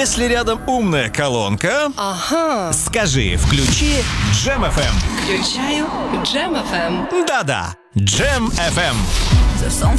Если рядом умная колонка, Ага. скажи «включи Джем FM». Включаю Джем FM. Да-да, Джем FM. Ce sont